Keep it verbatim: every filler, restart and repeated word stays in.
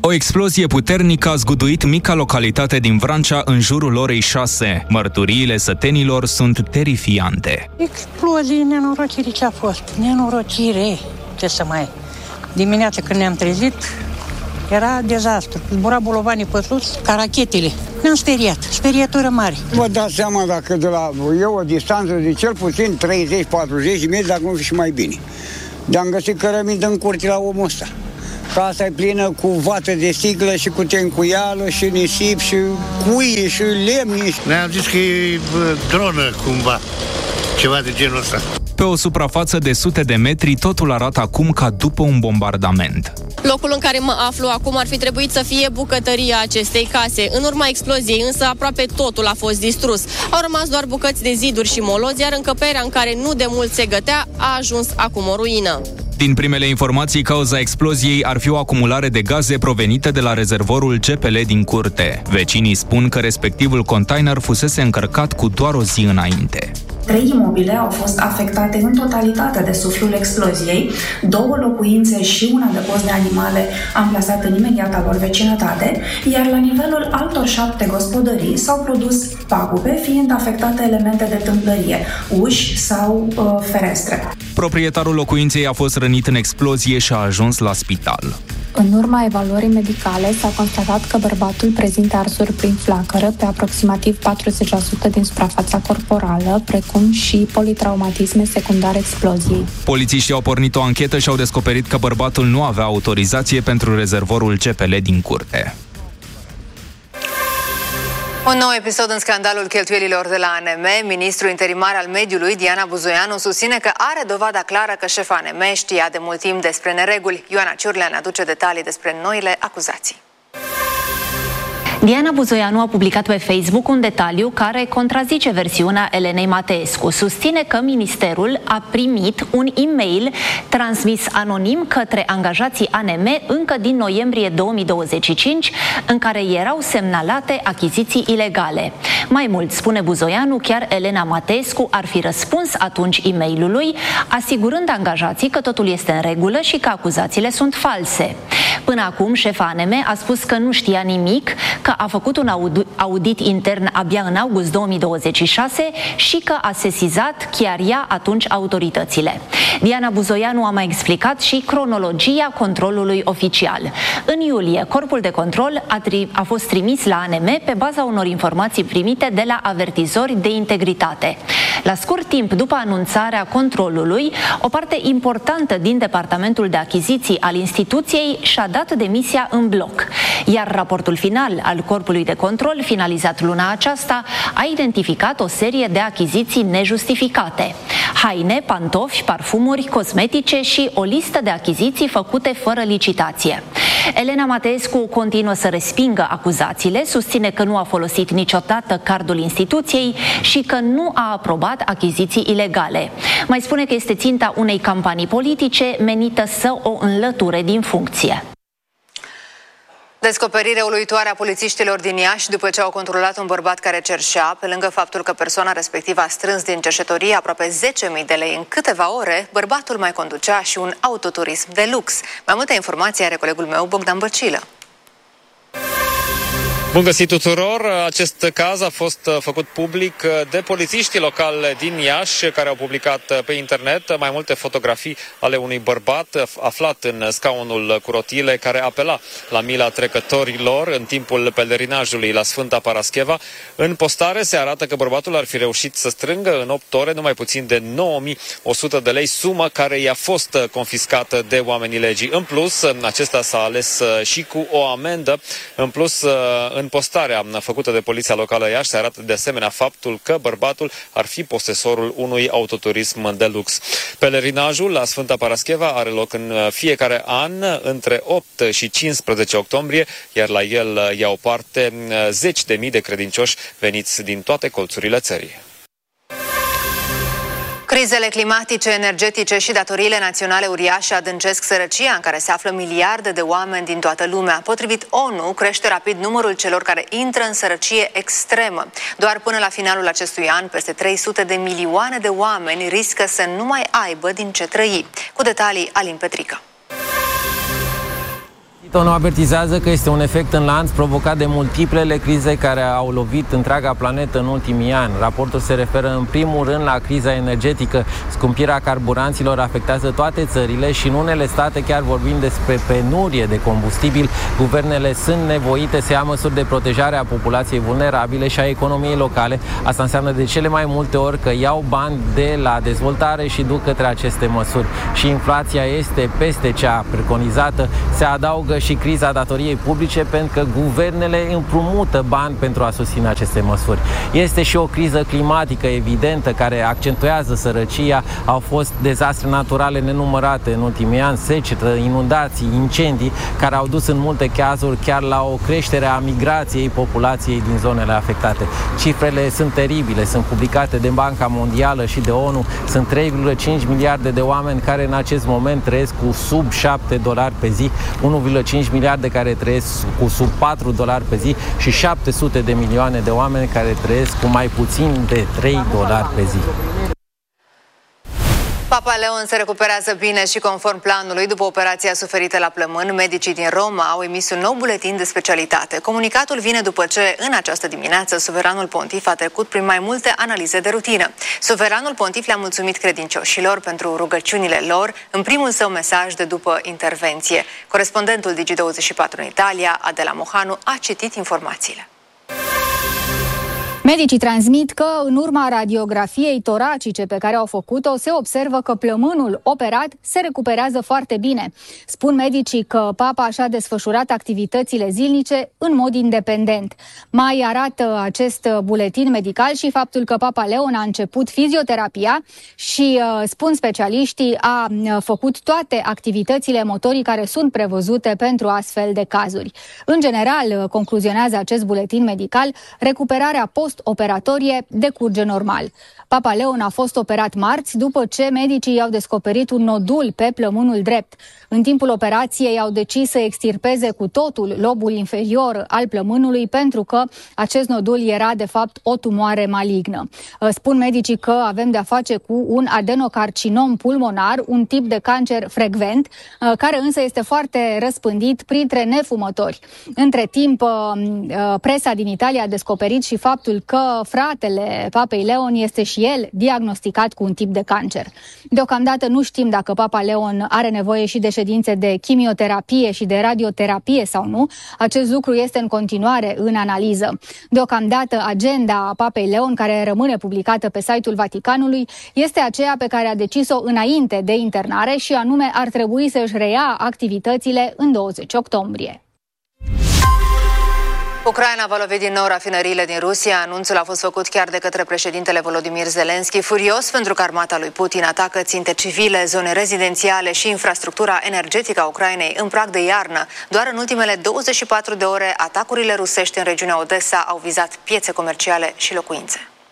O explozie puternică a zguduit mica localitate din Vrancea în jurul orei șase. Mărturiile sătenilor sunt terifiante. Explozie, nenorocire ce a fost. Nenorocire. Ce să mai... Dimineața când ne-am trezit, era dezastru. Zbura bolovanii pe sus, ca rachetele. Ne-am speriat. Sperietură mare. Vă dați seama dacă de la eu o distanță de cel puțin treizeci patruzeci de metri, dacă nu fi și mai bine. De-am găsit cărămidă în curte la omul ăsta. Casa e plină cu vată de sticlă și cu tencuială și nisip și cuie și lemni. Ne-am zis că e dronă cumva, ceva de genul ăsta. Pe o suprafață de sute de metri, totul arată acum ca după un bombardament. Locul în care mă aflu acum ar fi trebuit să fie bucătăria acestei case. În urma exploziei, însă, aproape totul a fost distrus. Au rămas doar bucăți de ziduri și molozi, iar încăperea în care nu de mult se gătea a ajuns acum o ruină. Din primele informații, cauza exploziei ar fi o acumulare de gaze provenite de la rezervorul G P L din curte. Vecinii spun că respectivul container fusese încărcat cu doar o zi înainte. Trei imobile au fost afectate în totalitate de suflul exploziei, două locuințe și un adăpost de animale amplasat în imediata lor vecinătate, iar la nivelul altor șapte gospodării s-au produs pagube, fiind afectate elemente de tâmplărie, uși sau uh, ferestre. Proprietarul locuinței a fost rănit în explozie și a ajuns la spital. În urma evaluării medicale s-a constatat că bărbatul prezintă arsuri prin flacără pe aproximativ patruzeci la sută din suprafața corporală, precum și politraumatisme secundare exploziei. Polițiștii au pornit o anchetă și au descoperit că bărbatul nu avea autorizație pentru rezervorul G P L din curte. Un nou episod în scandalul cheltuielilor de la A N M. Ministrul interimar al mediului, Diana Buzoianu, susține că are dovada clară că șefa A N M știa de mult timp despre nereguli. Ioana Ciurlea ne aduce detalii despre noile acuzații. Diana Buzoianu a publicat pe Facebook un detaliu care contrazice versiunea Elenei Mateescu. Susține că ministerul a primit un e-mail transmis anonim către angajații A N M încă din noiembrie două mii douăzeci și cinci, în care erau semnalate achiziții ilegale. Mai mult, spune Buzoianu, chiar Elena Mateescu ar fi răspuns atunci e-mailului, asigurând angajații că totul este în regulă și că acuzațiile sunt false. Până acum, șefa A N M a spus că nu știa nimic, că a făcut un audit intern abia în august două mii douăzeci și șase și că a sesizat chiar ea atunci autoritățile. Diana Buzoianu a mai explicat și cronologia controlului oficial. În iulie, corpul de control a, tri- a fost trimis la A N M pe baza unor informații primite de la avertizori de integritate. La scurt timp după anunțarea controlului, o parte importantă din departamentul de achiziții al instituției și-a dat demisia în bloc, iar raportul final al corpului de control, finalizat luna aceasta, a identificat o serie de achiziții nejustificate: haine, pantofi, parfumuri, cosmetice și o listă de achiziții făcute fără licitație. Elena Mateescu continuă să respingă acuzațiile, susține că nu a folosit niciodată cardul instituției și că nu a aprobat achiziții ilegale. Mai spune că este ținta unei campanii politice menită să o înlăture din funcție. Descoperire uluitoare a polițiștilor din Iași după ce au controlat un bărbat care cerșea. Pe lângă faptul că persoana respectivă a strâns din cerșetorie aproape zece mii de lei în câteva ore, bărbatul mai conducea și un autoturism de lux. Mai multe informații are colegul meu, Bogdan Băcilă. Bun găsit tuturor! Acest caz a fost făcut public de polițiștii locali din Iași, care au publicat pe internet mai multe fotografii ale unui bărbat aflat în scaunul cu rotile, care apela la mila trecătorilor în timpul pelerinajului la Sfânta Parascheva. În postare se arată că bărbatul ar fi reușit să strângă în opt ore numai puțin de nouă mii o sută de lei, sumă care i-a fost confiscată de oamenii legii. În plus, acesta s-a ales și cu o amendă. În plus, în În postarea făcută de poliția locală Iași se arată de asemenea faptul că bărbatul ar fi posesorul unui autoturism de lux. Pelerinajul la Sfânta Parascheva are loc în fiecare an între opt și cincisprezece octombrie, iar la el iau parte zeci de mii de credincioși veniți din toate colțurile țării. Crizele climatice, energetice și datoriile naționale uriașe adâncesc sărăcia în care se află miliarde de oameni din toată lumea. Potrivit O N U, crește rapid numărul celor care intră în sărăcie extremă. Doar până la finalul acestui an, peste trei sute de milioane de oameni riscă să nu mai aibă din ce trăi. Cu detalii, Alin Petrică. ONU avertizează că este un efect în lanț provocat de multiplele crize care au lovit întreaga planetă în ultimii ani. Raportul se referă în primul rând la criza energetică. Scumpirea carburanților afectează toate țările și în unele state chiar vorbim despre penurie de combustibil. Guvernele sunt nevoite să ia măsuri de protejare a populației vulnerabile și a economiei locale. Asta înseamnă de cele mai multe ori că iau bani de la dezvoltare și duc către aceste măsuri. Și inflația este peste cea preconizată. Se adaugă și criza datoriei publice pentru că guvernele împrumută bani pentru a susține aceste măsuri. Este și o criză climatică evidentă care accentuează sărăcia. Au fost dezastre naturale nenumărate în ultimii ani, secetă, inundații, incendii, care au dus în multe cazuri chiar la o creștere a migrației populației din zonele afectate. Cifrele sunt teribile, sunt publicate de Banca Mondială și de ONU. Sunt trei virgulă cinci miliarde de oameni care în acest moment trăiesc cu sub șapte dolari pe zi, unu virgulă cinci miliarde care trăiesc cu sub patru dolari pe zi și șapte sute de milioane de oameni care trăiesc cu mai puțin de trei dolari pe zi. Papa Leon se recuperează bine și conform planului după operația suferită la plămân. Medicii din Roma au emis un nou buletin de specialitate. Comunicatul vine după ce, în această dimineață, suveranul pontif a trecut prin mai multe analize de rutină. Suveranul pontif le-a mulțumit credincioșilor pentru rugăciunile lor în primul său mesaj de după intervenție. Corespondentul Digi douăzeci și patru în Italia, Adela Mohanu, a citit informațiile. Medicii transmit că, în urma radiografiei toracice pe care au făcut-o, se observă că plămânul operat se recuperează foarte bine. Spun medicii că papa și-a desfășurat activitățile zilnice în mod independent. Mai arată acest buletin medical și faptul că papa Leon a început fizioterapia și, spun specialiștii, a făcut toate activitățile motorii care sunt prevăzute pentru astfel de cazuri. În general, concluzionează acest buletin medical, recuperarea post operatorie decurge normal. Papa Leon a fost operat marți după ce medicii i-au descoperit un nodul pe plămânul drept. În timpul operației au decis să extirpeze cu totul lobul inferior al plămânului pentru că acest nodul era de fapt o tumoare malignă. Spun medicii că avem de-a face cu un adenocarcinom pulmonar, un tip de cancer frecvent, care însă este foarte răspândit printre nefumători. Între timp, presa din Italia a descoperit și faptul că fratele papei Leon este și el diagnosticat cu un tip de cancer. Deocamdată nu știm dacă papa Leon are nevoie și de ședințe de chimioterapie și de radioterapie sau nu. Acest lucru este în continuare în analiză. Deocamdată agenda papei Leon, care rămâne publicată pe site-ul Vaticanului, este aceea pe care a decis-o înainte de internare și anume ar trebui să își reia activitățile în douăzeci octombrie. Ucraina va lovi din nou rafinăriile din Rusia. Anunțul a fost făcut chiar de către președintele Volodymyr Zelensky, furios pentru că armata lui Putin atacă ținte civile, zone rezidențiale și infrastructura energetică a Ucrainei în prag de iarnă. Doar în ultimele douăzeci și patru de ore, atacurile rusești în regiunea Odessa au vizat piețe comerciale și locuințe.